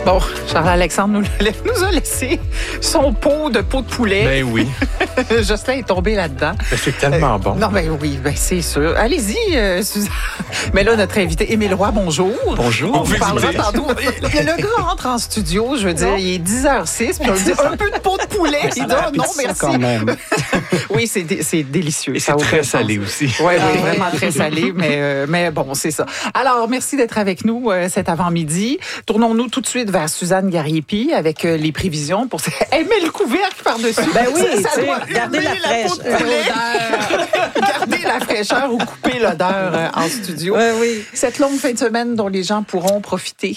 Bon, Charles-Alexandre nous a laissé son pot de poulet. Ben oui. Justin est tombé là-dedans. Ben, c'est tellement bon. Non, ben oui, ben c'est sûr. Allez-y, Suzanne. Mais là, notre invité, Émile Roy, bonjour. Bonjour. On vous parlera tantôt. Le gars rentre en studio, je veux dire, il est 10h06, puis on lui dit un peu de pot de poulet. Il dit non, merci. Quand même. Oui, c'est délicieux. Et c'est très salé aussi. Oui, vraiment très salé, mais bon, c'est ça. Alors, merci d'être avec nous cet avant-midi. Tournons-nous tout de suite vers Suzanne Gariepi avec les prévisions pour aimer le couvercle par-dessus. Ben oui, ça doit garder la fraîcheur. Garder la fraîcheur ou couper l'odeur en studio. Oui. Cette longue fin de semaine dont les gens pourront profiter.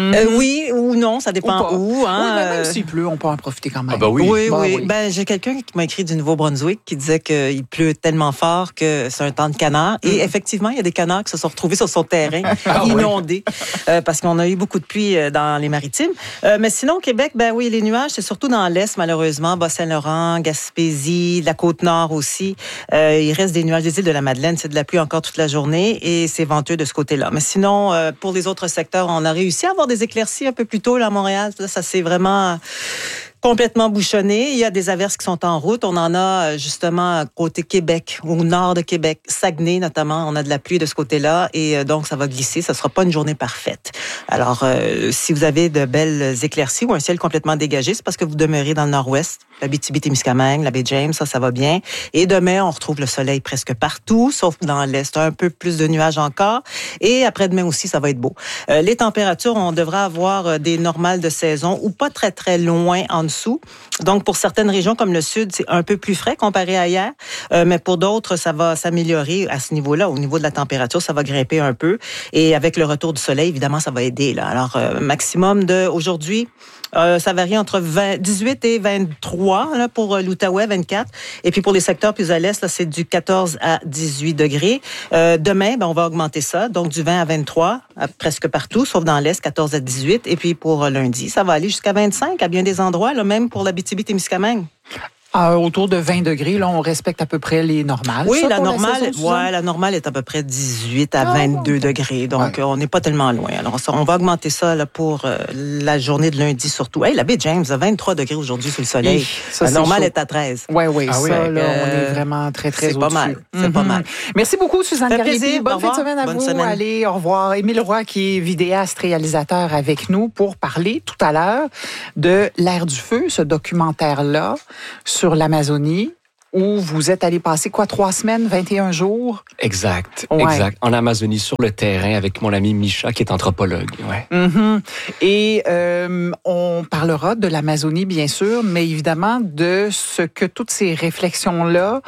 Oui ou non, ça dépend où. Hein, oui, mais même s'il pleut, on peut en profiter quand même. Ah ben oui. Oui. Ben, j'ai quelqu'un qui m'a écrit du Nouveau-Brunswick qui disait qu'il pleut tellement fort que c'est un temps de canard. Et effectivement, il y a des canards qui se sont retrouvés sur son terrain, inondés, parce qu'on a eu beaucoup de pluie dans les Maritimes. Mais sinon, au Québec, ben oui, les nuages, c'est surtout dans l'Est, malheureusement. Bas-Saint-Laurent, Gaspésie, la Côte-Nord aussi. Il reste des nuages des îles de la Madeleine. C'est de la pluie encore toute la journée et c'est venteux de ce côté-là. Mais sinon, pour les autres secteurs, on a réussi à avoir des éclaircies un peu plus tôt là, à Montréal. Là, ça s'est vraiment complètement bouchonné. Il y a des averses qui sont en route. On en a justement côté Québec, au nord de Québec, Saguenay notamment. On a de la pluie de ce côté-là et donc ça va glisser. Ça sera pas une journée parfaite. Alors, si vous avez de belles éclaircies ou un ciel complètement dégagé, c'est parce que vous demeurez dans le nord-ouest. L'Abitibi-Témiscamingue, la baie James, ça va bien. Et demain, on retrouve le soleil presque partout, sauf dans l'est. Un peu plus de nuages encore. Et après-demain aussi, ça va être beau. Les températures, on devra avoir des normales de saison ou pas très, très loin en dessous. Donc, pour certaines régions comme le sud, c'est un peu plus frais comparé à hier. Mais pour d'autres, ça va s'améliorer à ce niveau-là. Au niveau de la température, ça va grimper un peu. Et avec le retour du soleil, évidemment, ça va aider. Là. Alors, maximum de aujourd'hui, ça varie entre 18 et 23 là, pour l'Outaouais, 24. Et puis pour les secteurs plus à l'est, là, c'est du 14 à 18 degrés. Demain, on va augmenter ça, donc du 20 à 23, presque partout, sauf dans l'est, 14 à 18. Et puis pour lundi, ça va aller jusqu'à 25 à bien des endroits, là, même pour l'Abitibi-Témiscamingue. Autour de 20 degrés, là, on respecte à peu près les normales. Oui, ça, la normale est à peu près 18 à 22 degrés. Donc, on n'est pas tellement loin. Alors, on va augmenter ça là, pour la journée de lundi surtout. Hey, la baie James a 23 degrés aujourd'hui sous le soleil. La normale est à 13. Oui, ça, là, on est vraiment très, très au-dessus. C'est pas mal. Merci beaucoup, Suzanne Gariepi. Bonne fin de semaine à Bonne vous. Semaine. Allez, au revoir. Émile Roy, qui est vidéaste, réalisateur avec nous pour parler tout à l'heure de L'Air du feu, ce documentaire-là sur l'Amazonie, où vous êtes allé passer 3 semaines, 21 jours? Exact. En Amazonie, sur le terrain, avec mon ami Micha, qui est anthropologue. Et on parlera de l'Amazonie, bien sûr, mais évidemment de ce que toutes ces réflexions-là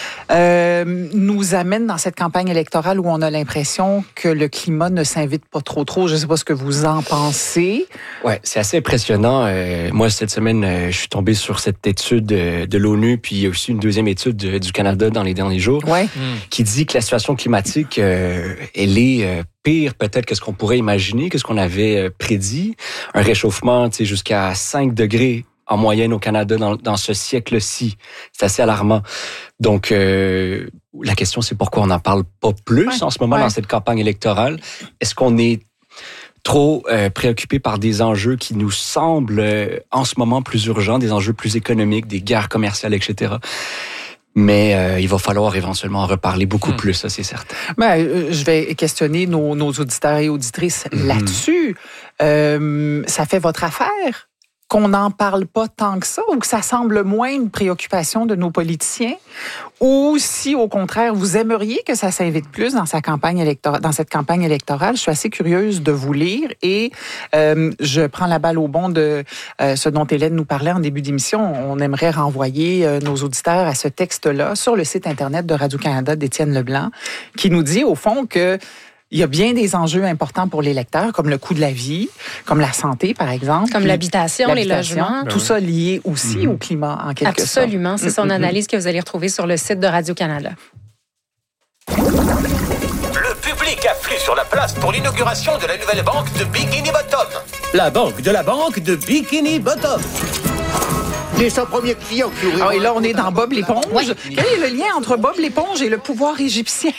nous amènent dans cette campagne électorale où on a l'impression que le climat ne s'invite pas trop. Je ne sais pas ce que vous en pensez. Oui, c'est assez impressionnant. Moi, cette semaine, je suis tombé sur cette étude de l'ONU, puis il y a aussi une deuxième étude du Canada dans les derniers jours, qui dit que la situation climatique, elle est pire peut-être que ce qu'on pourrait imaginer, que ce qu'on avait prédit. Un réchauffement jusqu'à 5 degrés en moyenne au Canada dans ce siècle-ci. C'est assez alarmant. Donc, la question, c'est pourquoi on n'en parle pas plus en ce moment dans cette campagne électorale. Est-ce qu'on est trop préoccupé par des enjeux qui nous semblent en ce moment plus urgents, des enjeux plus économiques, des guerres commerciales, etc. Mais il va falloir éventuellement en reparler beaucoup plus, ça c'est certain. Je vais questionner nos auditeurs et auditrices là-dessus. Ça fait votre affaire qu'on n'en parle pas tant que ça, ou que ça semble moins une préoccupation de nos politiciens, ou si, au contraire, vous aimeriez que ça s'invite plus dans cette campagne électorale. Je suis assez curieuse de vous lire et je prends la balle au bond de ce dont Hélène nous parlait en début d'émission. On aimerait renvoyer nos auditeurs à ce texte-là sur le site Internet de Radio-Canada d'Étienne Leblanc, qui nous dit, au fond, que il y a bien des enjeux importants pour les lecteurs, comme le coût de la vie, comme la santé, par exemple. Comme l'habitation, les logements. Tout ça lié aussi au climat, en quelque sorte. Absolument. C'est son analyse que vous allez retrouver sur le site de Radio-Canada. Le public afflue sur la place pour l'inauguration de la nouvelle banque de Bikini Bottom. La banque de Bikini Bottom. Les 100 premiers clients qui ouvriront... Ah, et là, on est dans Bob l'éponge. Oui. Quel est le lien entre Bob l'éponge et le pouvoir égyptien?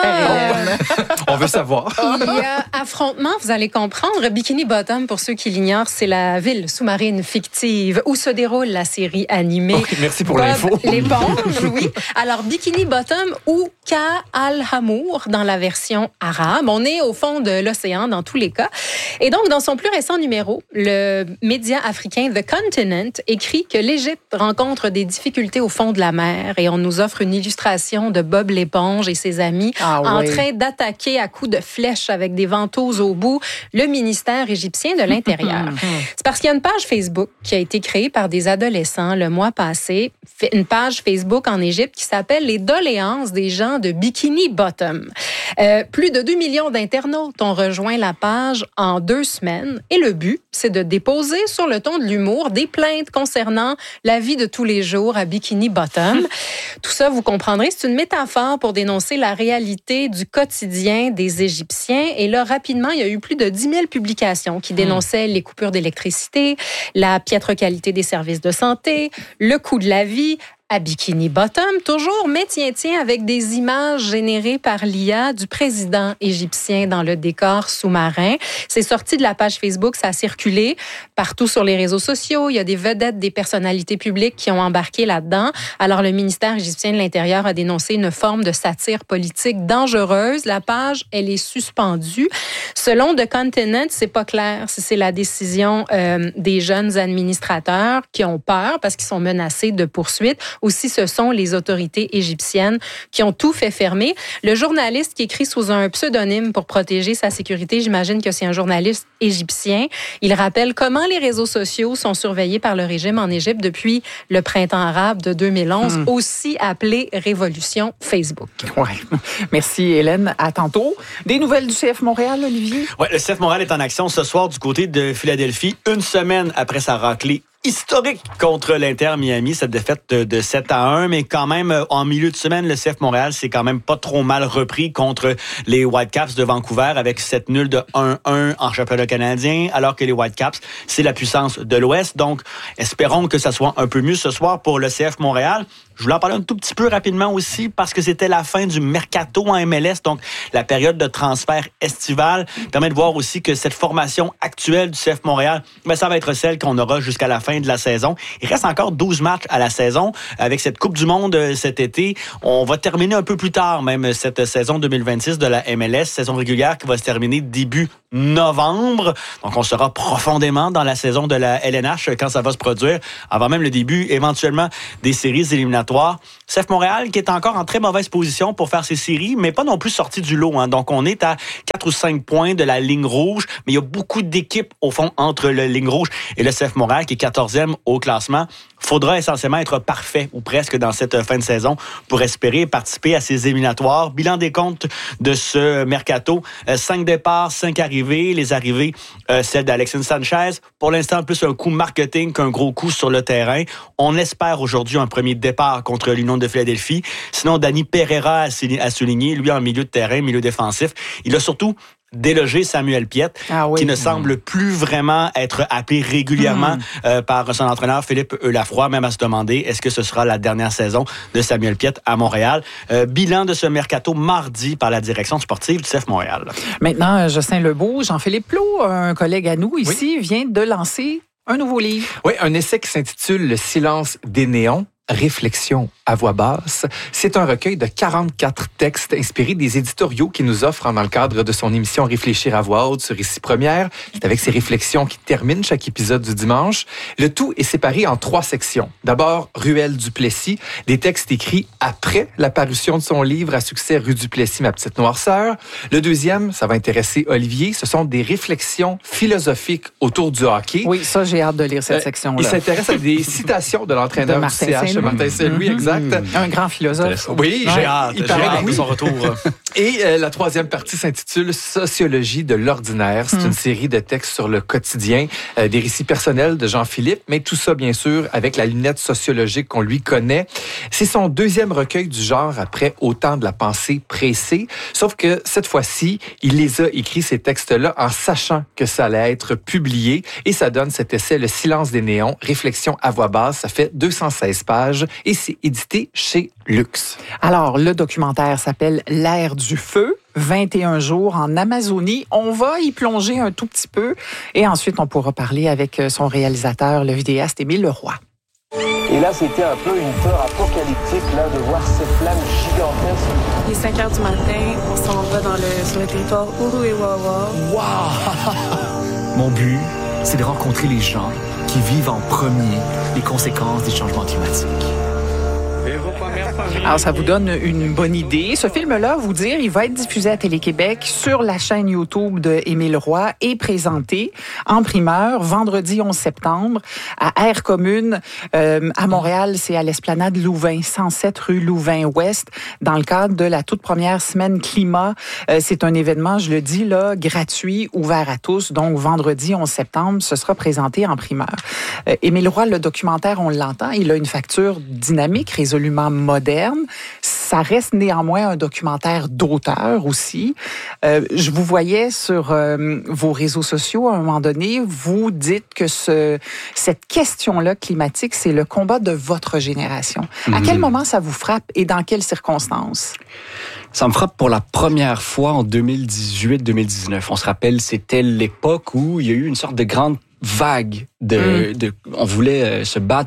On veut savoir. Il y a affrontement, vous allez comprendre. Bikini Bottom, pour ceux qui l'ignorent, c'est la ville sous-marine fictive où se déroule la série animée. Okay, merci pour Bob l'info. l'éponge, oui. Alors, Bikini Bottom ou Ka al-Hamour dans la version arabe. On est au fond de l'océan dans tous les cas. Et donc, dans son plus récent numéro, le média africain The Continent écrit que l'Égypte rencontre des difficultés au fond de la mer et on nous offre une illustration de Bob l'éponge et ses amis en train d'attaquer à coups de flèches avec des ventouses au bout le ministère égyptien de l'Intérieur. C'est parce qu'il y a une page Facebook qui a été créée par des adolescents le mois passé, une page Facebook en Égypte qui s'appelle Les doléances des gens de Bikini Bottom. Plus de 2 millions d'internautes ont rejoint la page en 2 semaines et le but, c'est de déposer sur le ton de l'humour des plaintes concernant la vie de tous les jours à Bikini Bottom. Tout ça, vous comprendrez, c'est une métaphore pour dénoncer la réalité du quotidien des Égyptiens. Et là, rapidement, il y a eu plus de 10 000 publications qui dénonçaient les coupures d'électricité, la piètre qualité des services de santé, le coût de la vie, à Bikini Bottom, toujours, mais tiens, avec des images générées par l'IA du président égyptien dans le décor sous-marin. C'est sorti de la page Facebook, ça a circulé partout sur les réseaux sociaux. Il y a des vedettes, des personnalités publiques qui ont embarqué là-dedans. Alors, le ministère égyptien de l'Intérieur a dénoncé une forme de satire politique dangereuse. La page, elle est suspendue. Selon The Continent, c'est pas clair si c'est la décision des jeunes administrateurs qui ont peur parce qu'ils sont menacés de poursuites ou si ce sont les autorités égyptiennes qui ont tout fait fermer. Le journaliste qui écrit sous un pseudonyme pour protéger sa sécurité, j'imagine que c'est un journaliste égyptien. Il rappelle comment les réseaux sociaux sont surveillés par le régime en Égypte depuis le printemps arabe de 2011, aussi appelé Révolution Facebook. Ouais. Merci Hélène. À tantôt. Des nouvelles du CF Montréal, Olivier? Oui, le CF Montréal est en action ce soir du côté de Philadelphie, une semaine après sa raclée historique contre l'Inter Miami, cette défaite de 7-1, mais quand même, en milieu de semaine, le CF Montréal s'est quand même pas trop mal repris contre les Whitecaps de Vancouver avec cette nulle de 1-1 en championnat canadien, alors que les Whitecaps, c'est la puissance de l'Ouest. Donc, espérons que ça soit un peu mieux ce soir pour le CF Montréal. Je voulais en parler un tout petit peu rapidement aussi parce que c'était la fin du mercato en MLS, donc la période de transfert estival permet de voir aussi que cette formation actuelle du CF Montréal, ben, ça va être celle qu'on aura jusqu'à la fin de la saison. Il reste encore 12 matchs à la saison. Avec cette Coupe du Monde cet été, on va terminer un peu plus tard même cette saison 2026 de la MLS, saison régulière qui va se terminer début novembre. Donc, on sera profondément dans la saison de la LNH quand ça va se produire, avant même le début, éventuellement, des séries éliminatoires. CF Montréal qui est encore en très mauvaise position pour faire ses séries, mais pas non plus sorti du lot. Hein. Donc, on est à 4 ou 5 points de la ligne rouge, mais il y a beaucoup d'équipes, au fond, entre la ligne rouge et le CF Montréal qui est 14e au classement. Faudra essentiellement être parfait ou presque dans cette fin de saison pour espérer participer à ces éliminatoires. Bilan des comptes de ce mercato, 5 départs, 5 arrivées. Les arrivées, celle d'Alexis Sanchez. Pour l'instant, plus un coup marketing qu'un gros coup sur le terrain. On espère aujourd'hui un premier départ contre l'Union de Philadelphie. Sinon, Dani Pereira a souligné, lui en milieu de terrain, milieu défensif. Il a surtout déloger Samuel Piette, qui ne semble plus vraiment être appelé régulièrement par son entraîneur Philippe Lafroy, même à se demander est-ce que ce sera la dernière saison de Samuel Piette à Montréal. Bilan de ce mercato mardi par la direction sportive du CF Montréal. Maintenant, Justin Lebeau, Jean-Philippe Plot, un collègue à nous ici, vient de lancer un nouveau livre. Oui, un essai qui s'intitule « Le silence des néons ». Réflexion à voix basse. C'est un recueil de 44 textes inspirés des éditoriaux qu'il nous offre dans le cadre de son émission Réfléchir à voix haute sur Ici Première. C'est avec ces réflexions qui terminent chaque épisode du dimanche. Le tout est séparé en 3 sections. D'abord, Ruelle Duplessis, des textes écrits après la parution de son livre à succès Rue Duplessis, ma petite noirceur. Le deuxième, ça va intéresser Olivier, ce sont des réflexions philosophiques autour du hockey. Oui, ça, j'ai hâte de lire cette section-là. Il s'intéresse à des citations de l'entraîneur du CH, Martin Saint-Louis, exact. exact. Un grand philosophe. Oui, j'ai hâte de son retour. Et la troisième partie s'intitule Sociologie de l'ordinaire. C'est une série de textes sur le quotidien, des récits personnels de Jean-Philippe, mais tout ça, bien sûr, avec la lunette sociologique qu'on lui connaît. C'est son deuxième recueil du genre après Autant de la pensée pressée. Sauf que cette fois-ci, il les a écrits, ces textes-là, en sachant que ça allait être publié. Et ça donne cet essai, Le silence des néons, réflexion à voix basse. Ça fait 216 pages et c'est édité chez Luxe. Alors, le documentaire s'appelle L'ère du feu. 21 jours en Amazonie. On va y plonger un tout petit peu et ensuite on pourra parler avec son réalisateur, le vidéaste Émile Leroy. Et là, c'était un peu une peur apocalyptique là, de voir ces flammes gigantesques. Il est 5 heures du matin, on s'en va sur le territoire Uru et Wawa. Wow! Mon but, c'est de rencontrer les gens qui vivent en premier les conséquences des changements climatiques. Alors, ça vous donne une bonne idée. Ce film-là, vous dire, il va être diffusé à Télé-Québec sur la chaîne YouTube de Émile Roy et présenté en primeur vendredi 11 septembre à Air Commune. À Montréal, c'est à l'Esplanade Louvain, 107 rue Louvain-Ouest, dans le cadre de la toute première semaine climat. C'est un événement, je le dis là, gratuit, ouvert à tous. Donc, vendredi 11 septembre, ce sera présenté en primeur. Émile Roy, le documentaire, on l'entend, il a une facture dynamique, résolument moderne. Ça reste néanmoins un documentaire d'auteur aussi. Je vous voyais sur vos réseaux sociaux à un moment donné, vous dites que cette question-là climatique, c'est le combat de votre génération. À quel moment ça vous frappe et dans quelles circonstances? Ça me frappe pour la première fois en 2018-2019. On se rappelle, c'était l'époque où il y a eu une sorte de grande vague on voulait se battre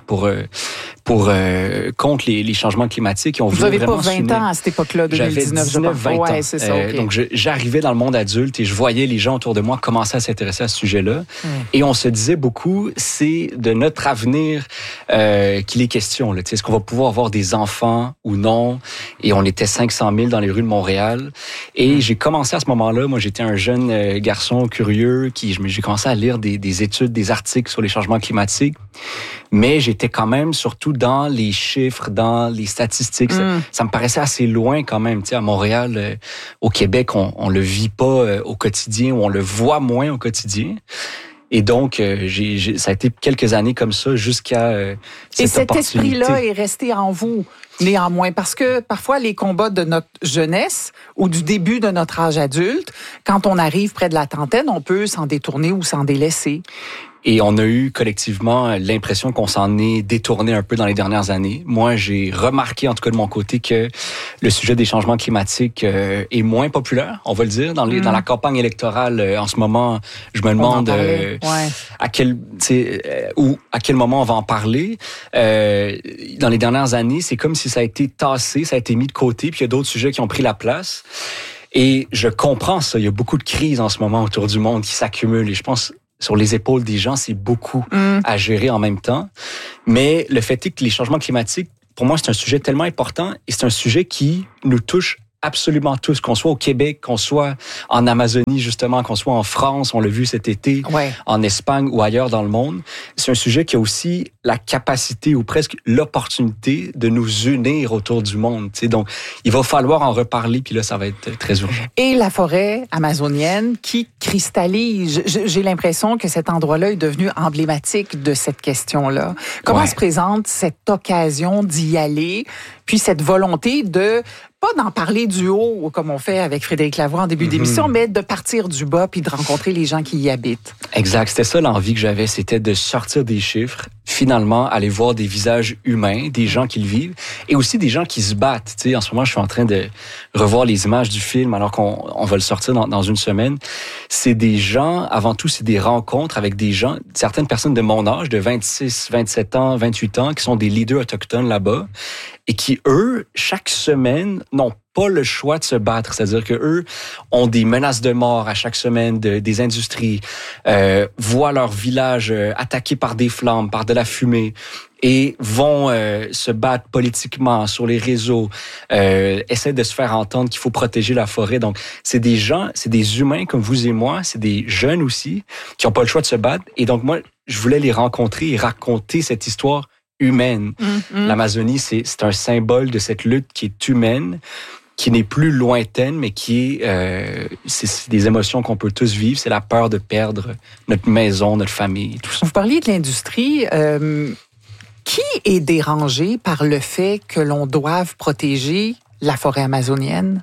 contre les changements climatiques. Vous n'avez pas 20 ans à cette époque-là, 2019, j'avais 19-20 ans. Ouais, c'est ça, okay. Donc, j'arrivais dans le monde adulte et je voyais les gens autour de moi commencer à s'intéresser à ce sujet-là. Et on se disait beaucoup, c'est de notre avenir qu'il est question. Là. Est-ce qu'on va pouvoir avoir des enfants ou non? Et on était 500 000 dans les rues de Montréal. Et j'ai commencé à ce moment-là, moi j'étais un jeune garçon curieux, j'ai commencé à lire des études, des articles sur les changements climatiques. Mais j'étais quand même surtout dans les chiffres, dans les statistiques. Ça me paraissait assez loin quand même. Tu sais, à Montréal, au Québec, on le vit pas au quotidien ou on le voit moins au quotidien. Et donc, ça a été quelques années comme ça jusqu'à cette Et cet opportunité. esprit-là est resté en vous, néanmoins, parce que parfois, les combats de notre jeunesse ou du début de notre âge adulte, quand on arrive près de la trentaine, on peut s'en détourner ou s'en délaisser. Et on a eu collectivement l'impression qu'on s'en est détourné un peu dans les dernières années. Moi, j'ai remarqué, en tout cas de mon côté, que le sujet des changements climatiques est moins populaire, on va le dire. Dans la campagne électorale, en ce moment, je me demande à quel moment on va en parler. Dans les dernières années, c'est comme si ça a été tassé, ça a été mis de côté, puis il y a d'autres sujets qui ont pris la place. Et je comprends ça. Il y a beaucoup de crises en ce moment autour du monde qui s'accumulent. Et je pense sur les épaules des gens, c'est beaucoup à gérer en même temps. Mais le fait est que les changements climatiques, pour moi, c'est un sujet tellement important et c'est un sujet qui nous touche absolument tous, qu'on soit au Québec, qu'on soit en Amazonie, justement, qu'on soit en France, on l'a vu cet été, en Espagne ou ailleurs dans le monde. C'est un sujet qui a aussi la capacité ou presque l'opportunité de nous unir autour du monde. T'sais. Donc, il va falloir en reparler, puis là, ça va être très urgent. Et la forêt amazonienne qui cristallise. J'ai l'impression que cet endroit-là est devenu emblématique de cette question-là. Comment se présente cette occasion d'y aller, puis cette volonté de pas d'en parler du haut, comme on fait avec Frédéric Lavoie en début d'émission, mais de partir du bas puis de rencontrer les gens qui y habitent. Exact. C'était ça l'envie que j'avais, c'était de sortir des chiffres, finalement aller voir des visages humains, des gens qui le vivent, et aussi des gens qui se battent. Tu sais, en ce moment, je suis en train de revoir les images du film, alors qu'on va le sortir dans une semaine. C'est des gens, avant tout, c'est des rencontres avec des gens, certaines personnes de mon âge, de 26, 27 ans, 28 ans, qui sont des leaders autochtones là-bas, et qui, eux, chaque semaine, n'ont pas le choix de se battre. C'est-à-dire que eux ont des menaces de mort à chaque semaine des industries, voient leur village attaqué par des flammes, par de la fumée, et vont se battre politiquement sur les réseaux, essaient de se faire entendre qu'il faut protéger la forêt. Donc, c'est des gens, c'est des humains comme vous et moi, c'est des jeunes aussi, qui n'ont pas le choix de se battre. Et donc, moi, je voulais les rencontrer et raconter cette histoire humaine. L'Amazonie, c'est un symbole de cette lutte qui est humaine, qui n'est plus lointaine, mais qui est... c'est des émotions qu'on peut tous vivre. C'est la peur de perdre notre maison, notre famille, tout ça. Vous parliez de l'industrie. Qui est dérangé par le fait que l'on doive protéger la forêt amazonienne?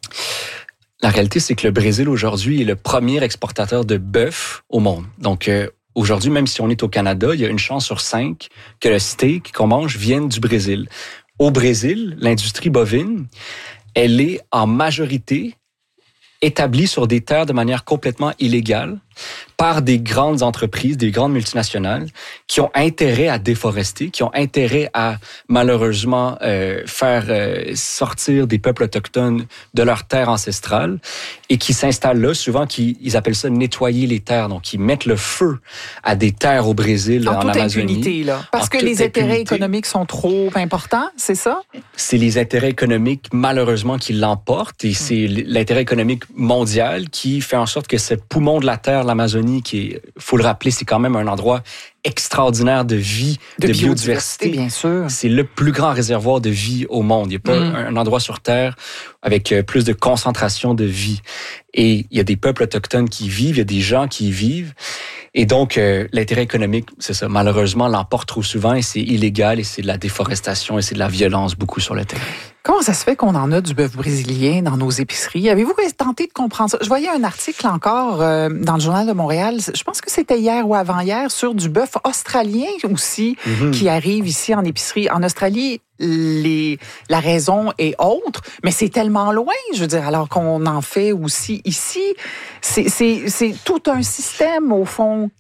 La réalité, c'est que le Brésil, aujourd'hui, est le premier exportateur de bœuf au monde. Donc, aujourd'hui, même si on est au Canada, il y a une chance sur 5 que le steak qu'on mange vienne du Brésil. Au Brésil, l'industrie bovine, elle est en majorité établie sur des terres de manière complètement illégale par des grandes entreprises, des grandes multinationales qui ont intérêt à déforester, qui ont intérêt à malheureusement faire sortir des peuples autochtones de leurs terres ancestrales et qui s'installent là, souvent ils appellent ça nettoyer les terres. Donc, ils mettent le feu à des terres au Brésil, en toute Amazonie. Impunité, là. Parce que les intérêts économiques sont trop importants, c'est ça? C'est les intérêts économiques, malheureusement, qui l'emportent et c'est l'intérêt économique mondial qui fait en sorte que ce poumon de la terre, l'Amazonie, qui est, faut le rappeler, c'est quand même un endroit extraordinaire de vie, de biodiversité. Bien sûr. C'est le plus grand réservoir de vie au monde. Il n'y a pas un endroit sur Terre avec plus de concentration de vie. Et il y a des peuples autochtones qui y vivent, il y a des gens qui y vivent. Et donc, l'intérêt économique, c'est ça, malheureusement, l'emporte trop souvent et c'est illégal et c'est de la déforestation et c'est de la violence beaucoup sur le terrain. Comment ça se fait qu'on en a du bœuf brésilien dans nos épiceries? Avez-vous tenté de comprendre ça? Je voyais un article encore dans le Journal de Montréal, je pense que c'était hier ou avant-hier, sur du bœuf australien aussi qui arrive ici en épicerie. En Australie, la raison est autre, mais c'est tellement loin, je veux dire, alors qu'on en fait aussi ici. C'est tout un système, au fond,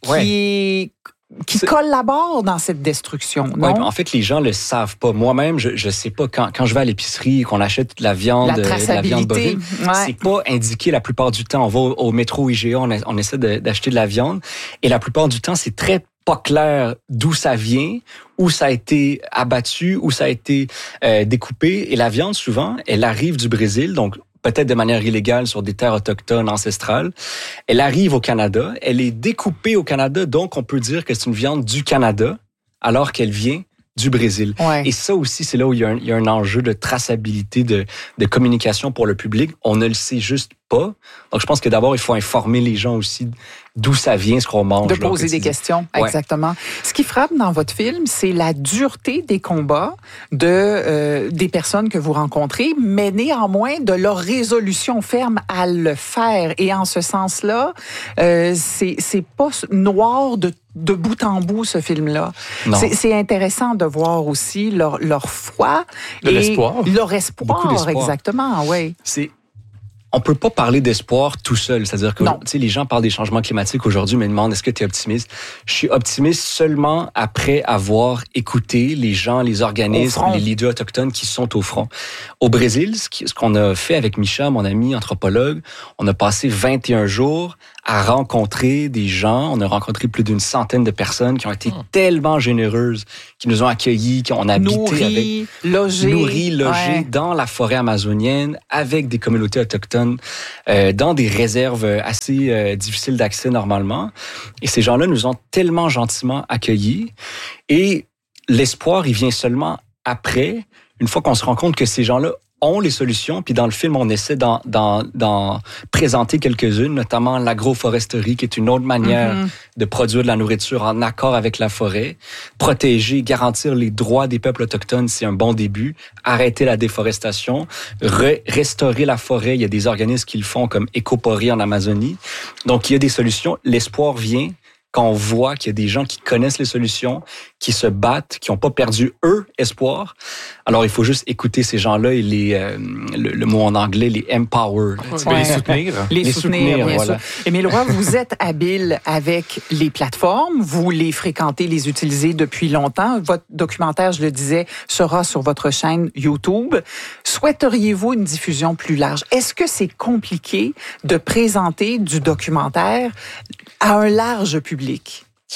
qui collabore dans cette destruction, non? Ouais, en fait, les gens le savent pas. Moi-même, je sais pas, quand je vais à l'épicerie et qu'on achète de la viande bovine, c'est pas indiqué la plupart du temps. On va au métro IGA, on essaie d'acheter de la viande, et la plupart du temps, c'est très pas clair d'où ça vient, où ça a été abattu, où ça a été découpé. Et la viande, souvent, elle arrive du Brésil, donc peut-être de manière illégale sur des terres autochtones ancestrales. Elle arrive au Canada, elle est découpée au Canada, donc on peut dire que c'est une viande du Canada, alors qu'elle vient du Brésil. Ouais. Et ça aussi, c'est là où il y a un enjeu de traçabilité, de communication pour le public. On ne le sait juste pas. Donc, je pense que d'abord, il faut informer les gens aussi d'où ça vient, ce qu'on mange. De poser des questions, exactement. Ce qui frappe dans votre film, c'est la dureté des combats des personnes que vous rencontrez, mais néanmoins de leur résolution ferme à le faire. Et en ce sens-là, c'est pas noir de bout en bout, ce film-là. C'est intéressant de voir aussi leur foi et leur espoir, exactement, oui. On peut pas parler d'espoir tout seul. C'est-à-dire que les gens parlent des changements climatiques aujourd'hui, mais demandent est-ce que tu es optimiste? Je suis optimiste seulement après avoir écouté les gens, les organismes, les leaders autochtones qui sont au front. Au Brésil, ce qu'on a fait avec Micha, mon ami anthropologue, on a passé 21 jours à rencontrer des gens. On a rencontré plus d'une centaine de personnes qui ont été tellement généreuses, qui nous ont accueillis, qui ont habité nourri, logé dans la forêt amazonienne avec des communautés autochtones, dans des réserves assez difficiles d'accès normalement. Et ces gens-là nous ont tellement gentiment accueillis. Et l'espoir, il vient seulement après, une fois qu'on se rend compte que ces gens-là ont les solutions, puis dans le film, on essaie d'en présenter quelques-unes, notamment l'agroforesterie, qui est une autre manière de produire de la nourriture en accord avec la forêt. Protéger, garantir les droits des peuples autochtones, c'est un bon début. Arrêter la déforestation, restaurer la forêt. Il y a des organismes qui le font, comme Écopori en Amazonie. Donc, il y a des solutions. L'espoir vient quand on voit qu'il y a des gens qui connaissent les solutions, qui se battent, qui n'ont pas perdu, eux, espoir. Alors, il faut juste écouter ces gens-là et le mot en anglais, les empower. Les soutenir. Les soutenir, bien sûr. Émile Roy, vous êtes habile avec les plateformes. Vous les fréquentez, les utilisez depuis longtemps. Votre documentaire, je le disais, sera sur votre chaîne YouTube. Souhaiteriez-vous une diffusion plus large? Est-ce que c'est compliqué de présenter du documentaire à un large public?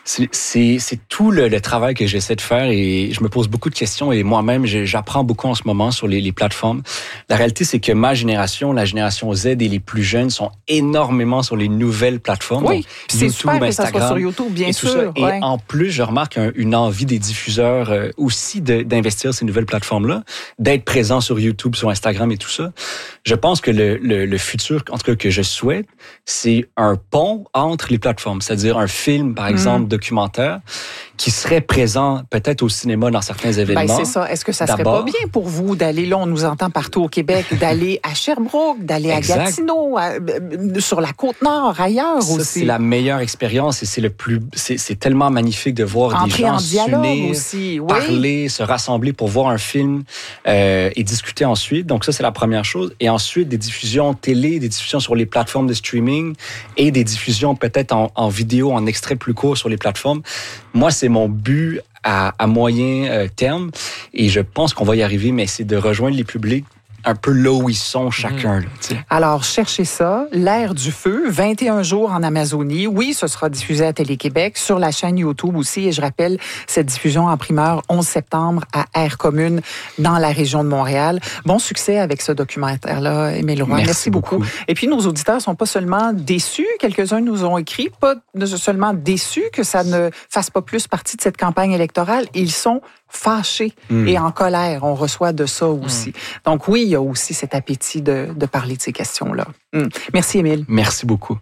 C'est tout le travail que j'essaie de faire et je me pose beaucoup de questions et moi-même, j'apprends beaucoup en ce moment sur les plateformes. La réalité, c'est que ma génération, la génération Z et les plus jeunes sont énormément sur les nouvelles plateformes. Oui, c'est super que ça soit sur YouTube, bien sûr. Et en plus, je remarque une envie des diffuseurs aussi d'investir ces nouvelles plateformes-là, d'être présents sur YouTube, sur Instagram et tout ça. Je pense que le futur, en tout cas que je souhaite, c'est un pont entre les plateformes, c'est-à-dire un film, par exemple, documentaire, qui serait présent peut-être au cinéma dans certains événements. Ben c'est ça. Est-ce que ça serait pas bien pour vous d'aller, là, on nous entend partout au Québec, d'aller à Sherbrooke, d'aller à Gatineau, sur la Côte-Nord, ailleurs ça, aussi? C'est la meilleure expérience et c'est tellement magnifique de voir des gens s'unir, aussi. Oui. Parler, se rassembler pour voir un film et discuter ensuite. Donc ça, c'est la première chose. Et ensuite, des diffusions télé, des diffusions sur les plateformes de streaming et des diffusions peut-être en vidéo, en extrait plus court sur les plateformes. Moi, c'est mon but à moyen terme et je pense qu'on va y arriver, mais c'est de rejoindre les publics un peu là où ils sont chacun. Là, alors, cherchez ça, L'Air du Feu, 21 jours en Amazonie. Oui, ce sera diffusé à Télé-Québec, sur la chaîne YouTube aussi. Et je rappelle, cette diffusion en primeur 11 septembre à Air Commune dans la région de Montréal. Bon succès avec ce documentaire-là, Émile Roy. Merci beaucoup. Et puis, nos auditeurs sont pas seulement déçus, quelques-uns nous ont écrit, pas seulement déçus que ça ne fasse pas plus partie de cette campagne électorale, ils sont fâchés et en colère. On reçoit de ça aussi. Donc oui, il y a aussi cet appétit de parler de ces questions-là. Merci, Émile. Merci beaucoup.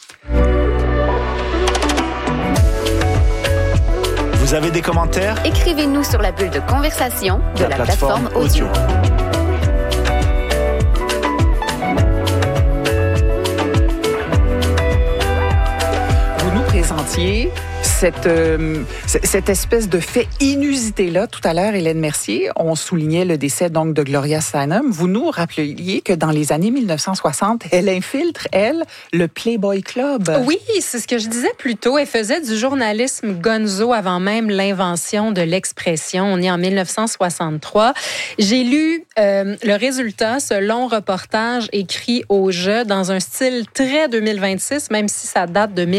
Vous avez des commentaires? Écrivez-nous sur la bulle de conversation de la plateforme audio. Vous nous présentiez cette espèce de fait inusité-là. Tout à l'heure, Hélène Mercier, on soulignait le décès donc de Gloria Steinem. Vous nous rappeliez que dans les années 1960, elle infiltre, le Playboy Club. Oui, c'est ce que je disais plus tôt. Elle faisait du journalisme gonzo avant même l'invention de l'expression. On est en 1963. J'ai lu le résultat, ce long reportage écrit au jeu dans un style très 2026, même si ça date de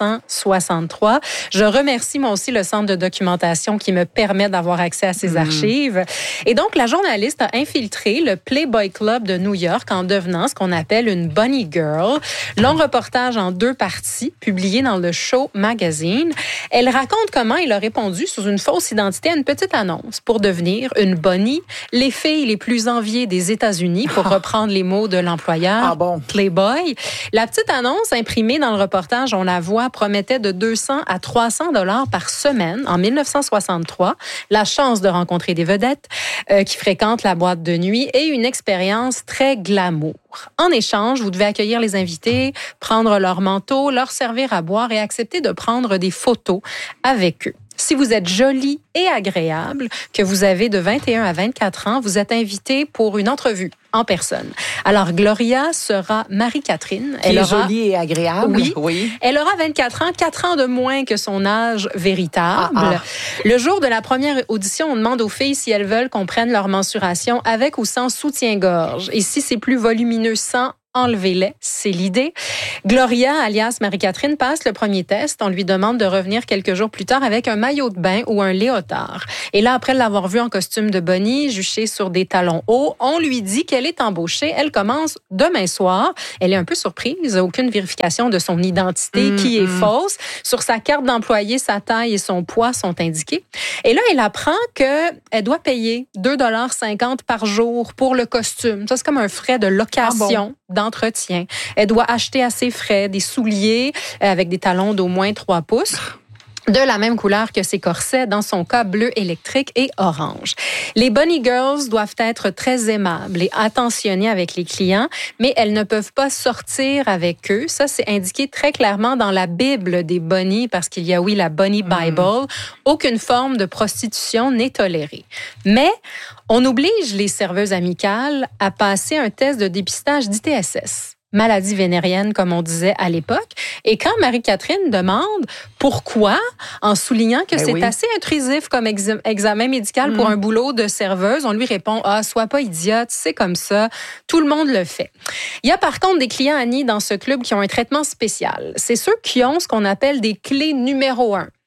1963. Je remercie moi aussi le Centre de documentation qui me permet d'avoir accès à ces archives. Et donc, la journaliste a infiltré le Playboy Club de New York en devenant ce qu'on appelle une bunny girl. Long reportage en 2 parties, publié dans le Show Magazine. Elle raconte comment il a répondu sous une fausse identité à une petite annonce pour devenir une bunny, les filles les plus enviées des États-Unis, pour reprendre les mots de l'employeur Playboy. La petite annonce imprimée dans le reportage, on la voit, promettait de 200 à 300 $ par semaine en 1963, la chance de rencontrer des vedettes qui fréquentent la boîte de nuit et une expérience très glamour. En échange, vous devez accueillir les invités, prendre leur manteau, leur servir à boire et accepter de prendre des photos avec eux. Si vous êtes jolie et agréable, que vous avez de 21 à 24 ans, vous êtes invité pour une entrevue en personne. Alors, Gloria sera Marie-Catherine. Elle est jolie et agréable. Oui. Elle aura 24 ans, 4 ans de moins que son âge véritable. Le jour de la première audition, on demande aux filles si elles veulent qu'on prenne leur mensuration avec ou sans soutien-gorge. Et si c'est plus volumineux, sans, enlevez-les, c'est l'idée. Gloria, alias Marie-Catherine, passe le premier test. On lui demande de revenir quelques jours plus tard avec un maillot de bain ou un léotard. Et là, après l'avoir vue en costume de bunny, juchée sur des talons hauts, on lui dit qu'elle est embauchée. Elle commence demain soir. Elle est un peu surprise. Aucune vérification de son identité qui est fausse. Sur sa carte d'employé, sa taille et son poids sont indiqués. Et là, elle apprend qu'elle doit payer 2,50 $ par jour pour le costume. Ça, c'est comme un frais de location. D'entretien. Elle doit acheter à ses frais des souliers avec des talons d'au moins 3 pouces. De la même couleur que ses corsets, dans son cas bleu électrique et orange. Les bunny girls doivent être très aimables et attentionnées avec les clients, mais elles ne peuvent pas sortir avec eux. Ça, c'est indiqué très clairement dans la Bible des bunnies, parce qu'il y a, oui, la Bunny Bible. Aucune forme de prostitution n'est tolérée. Mais on oblige les serveuses amicales à passer un test de dépistage d'ITSS. Maladie vénérienne, comme on disait à l'époque. Et quand Marie-Catherine demande pourquoi, en soulignant que c'est assez intrusif comme examen médical pour un boulot de serveuse, on lui répond « Ah, sois pas idiote, c'est comme ça, tout le monde le fait ». Il y a par contre des clients, Annie, dans ce club qui ont un traitement spécial. C'est ceux qui ont ce qu'on appelle des clés numéro 1.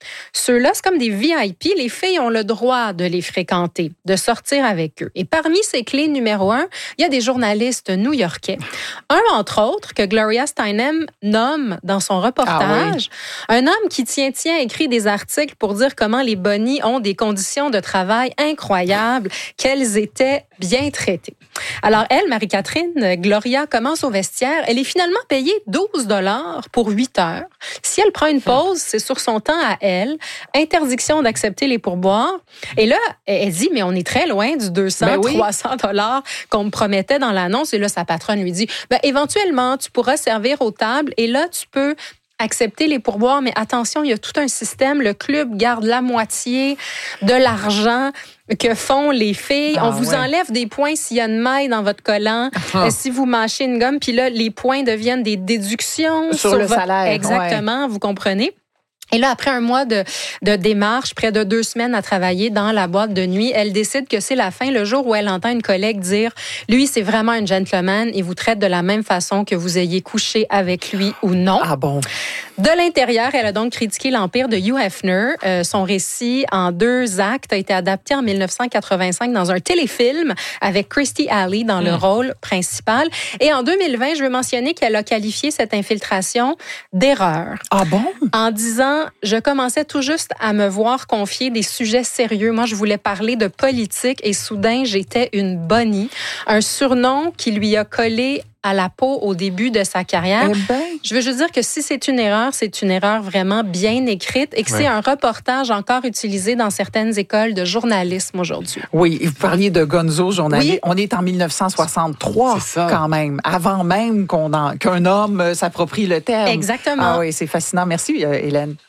Ceux-là, c'est comme des VIP. Les filles ont le droit de les fréquenter, de sortir avec eux. Et parmi ces clés numéro 1, il y a des journalistes new-yorkais. Un, entre autres, que Gloria Steinem nomme dans son reportage. Un homme qui écrit des articles pour dire comment les bonnies ont des conditions de travail incroyables, qu'elles étaient bien traitées. Alors elle, Marie-Catherine, Gloria commence au vestiaire. Elle est finalement payée $12 pour 8 heures. Si elle prend une pause, c'est sur son temps à elle. Interdiction d'accepter les pourboires. Et là, elle dit, mais on est très loin du 200, $300 qu'on me promettait dans l'annonce. Et là, sa patronne lui dit, éventuellement, tu pourras servir aux tables et là, tu peux accepter les pourboires, mais attention, il y a tout un système. Le club garde la moitié de l'argent que font les filles. On vous enlève des points s'il y a une maille dans votre collant, si vous mâchez une gomme, puis là, les points deviennent des déductions sur le salaire. Exactement, vous comprenez? Et là, après un mois de démarche, près de 2 semaines à travailler dans la boîte de nuit, elle décide que c'est la fin, le jour où elle entend une collègue dire « Lui, c'est vraiment un gentleman, il vous traite de la même façon que vous ayez couché avec lui ou non. » Ah bon? De l'intérieur, elle a donc critiqué l'empire de Hugh Hefner. Son récit en 2 actes a été adapté en 1985 dans un téléfilm avec Kirstie Alley dans le rôle principal. Et en 2020, je veux mentionner qu'elle a qualifié cette infiltration d'erreur. Ah bon? En disant, je commençais tout juste à me voir confier des sujets sérieux. Moi, je voulais parler de politique et soudain, j'étais une bonnie. Un surnom qui lui a collé à la peau au début de sa carrière. Je veux juste dire que si c'est une erreur vraiment bien écrite et que c'est un reportage encore utilisé dans certaines écoles de journalisme aujourd'hui. Oui, vous parliez de Gonzo, journaliste. Oui. On est en 1963 quand même, avant même qu'un homme s'approprie le terme. Exactement. Ah oui, c'est fascinant. Merci, Hélène.